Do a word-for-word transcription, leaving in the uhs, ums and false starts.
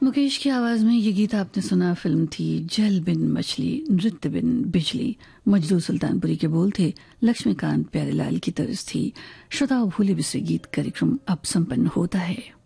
मुकेश की आवाज में ये गीत आपने सुना। फिल्म थी जल बिन मछली नृत्य बिन बिजली। मजदूर सुल्तानपुरी के बोल थे, लक्ष्मीकांत प्यारेलाल की तर्ज थी। श्रोताओ, भूले बिसरे गीत कार्यक्रम अब संपन्न होता है।